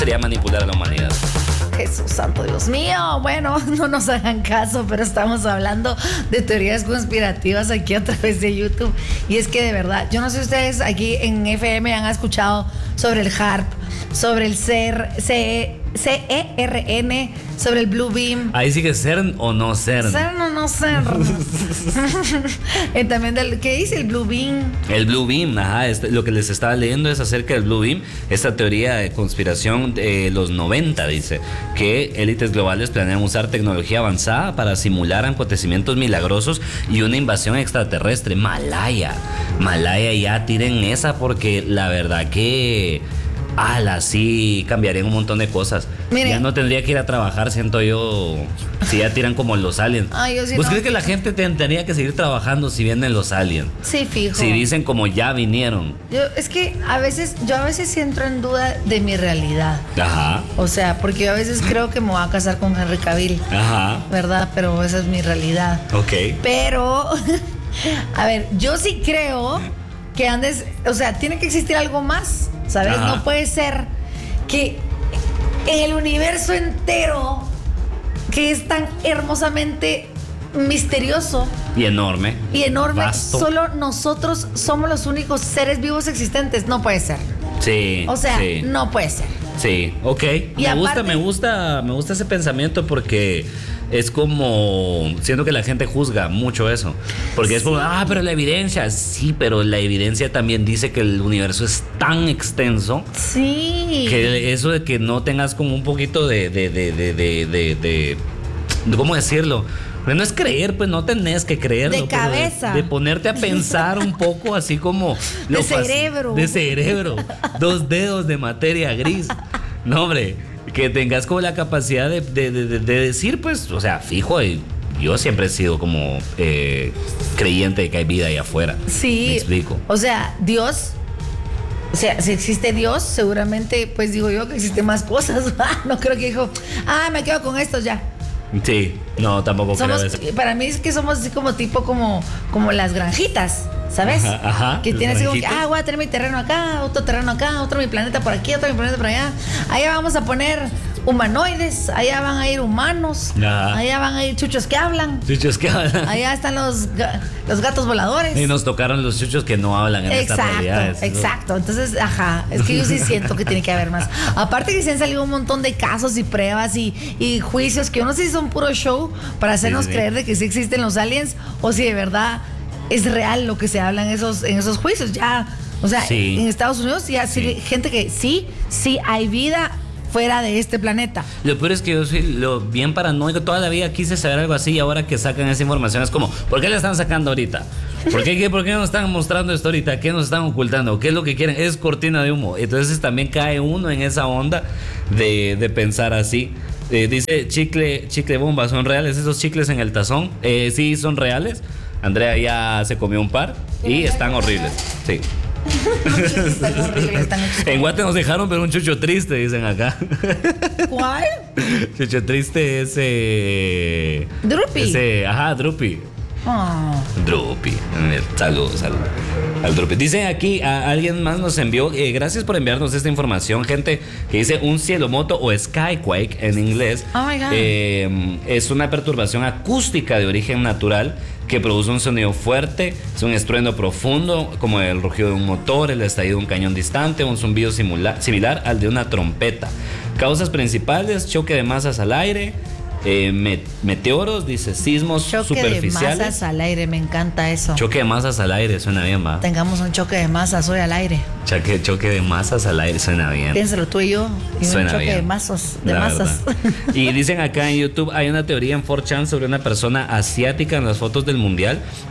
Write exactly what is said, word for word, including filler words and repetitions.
sería manipular a la humanidad. Jesús santo, Dios mío. Bueno, no nos hagan caso, pero estamos hablando de teorías conspirativas aquí a través de YouTube. Y es que de verdad, yo no sé si ustedes aquí en F M han escuchado sobre el HAARP, sobre el C E R N, sobre el Blue Beam. Ahí sigue CERN o no CERN. CERN o no CERN. Y también del, ¿qué dice el Blue Beam? El Blue Beam, ajá, este, lo que les estaba leyendo es acerca del Blue Beam, esta teoría de conspiración de los noventa, dice, que élites globales planean usar tecnología avanzada para simular acontecimientos milagrosos y una invasión extraterrestre. Malaya, Malaya, ya tiren esa porque la verdad que... ala, sí, cambiarían un montón de cosas. Mire, ya no tendría que ir a trabajar, siento yo, si ya tiran como los aliens. Ay, yo sí ¿Vos no. crees que la gente tendría que seguir trabajando si vienen los aliens? Sí, fijo. Si dicen como ya vinieron. Yo, es que a veces, yo a veces entro en duda de mi realidad. Ajá. O sea, porque yo a veces creo que me voy a casar con Henry Cavill. Ajá. ¿Verdad? Pero esa es mi realidad. Ok. Pero, a ver, yo sí creo que andes, o sea, tiene que existir algo más, ¿sabes? Ajá. No puede ser que en el universo entero, que es tan hermosamente misterioso Y enorme. y enorme, Vasto. solo nosotros somos los únicos seres vivos existentes. No puede ser. Sí. O sea, sí. no puede ser. Sí, ok. Y me aparte, gusta, me gusta, me gusta ese pensamiento porque es como, siento que la gente juzga mucho eso. Porque sí. Es como, ah, pero la evidencia, sí, pero la evidencia también dice que el universo es tan extenso. Sí. Que eso de que no tengas como un poquito de, de, de, de, de, de, de, de ¿cómo decirlo? Pero no es creer, pues no tenés que creerlo. De cabeza. De, de ponerte a pensar un poco así como... De lo cerebro. De cerebro. Dos dedos de materia gris. No, hombre, que tengas como la capacidad de, de, de, de decir, pues, o sea, fijo, yo siempre he sido como eh, creyente de que hay vida ahí afuera. Sí. Me explico. O sea, Dios... O sea, si existe Dios, seguramente, pues digo yo que existen más cosas. No creo que dijo, ah, me quedo con estos ya. Sí, no, tampoco somos, creo eso. Para mí es que somos así como tipo como, como las granjitas, ¿sabes? Ajá, ajá, que tienes así como que, granjitas. ah, voy a tener mi terreno acá, otro terreno acá, otro mi planeta por aquí, otro mi planeta por allá. Allá vamos a poner humanoides, allá van a ir humanos, Ajá. allá van a ir chuchos que hablan. Chuchos que hablan. Allá están los, los gatos voladores. Y nos tocaron los chuchos que no hablan en Exacto, estas realidades. exacto. Entonces, ajá, es que yo sí siento que tiene que haber más. Aparte que se han salido un montón de casos y pruebas y, y juicios que yo no sé si son puro show para hacernos Sí, sí. creer de que sí existen los aliens o si de verdad es real lo que se habla en esos, en esos juicios. Ya, o sea, Sí. en Estados Unidos ya sí. Sí. gente que sí, sí hay vida fuera de este planeta. Lo peor es que yo soy lo bien paranoico. Toda la vida quise saber algo así y ahora que sacan esa información es como, ¿por qué la están sacando ahorita? ¿Por qué, qué, ¿Por qué nos están mostrando esto ahorita? ¿Qué nos están ocultando? ¿Qué es lo que quieren? Es cortina de humo. Entonces también cae uno en esa onda de, de pensar así. Eh, dice chicle, chicle bomba, ¿son reales esos chicles en el tazón? Eh, sí, son reales. Andrea ya se comió un par y están horribles. Sí. Están horribles, están hechos. En Guate nos dejaron ver un chucho triste, dicen acá. ¿Cuál? Chucho triste ese. Drupi. Ese, ajá, Drupi. Oh. Drupi. Saludos, saludos al Drupi. Dicen aquí, a, alguien más nos envió, eh, gracias por enviarnos esta información, gente, que dice un cielomoto o skyquake en inglés. Oh my God. Eh, es una perturbación acústica de origen natural que produce un sonido fuerte, es un estruendo profundo, como el rugido de un motor, el estallido de un cañón distante, un zumbido simula- similar al de una trompeta. Causas principales: choque de masas al aire, eh, met- meteoros, dice, sismos Choque superficiales. de masas al aire, me encanta eso. Choque de masas al aire, suena bien, va. Tengamos un choque de masas hoy al aire. Choque, choque de masas al aire, suena bien. Piénsalo tú y yo. Y un Suena choque bien. de masas. De La masas. verdad. Y dicen acá en YouTube, hay una teoría en cuatro chan sobre una persona asiática en las fotos del mundial.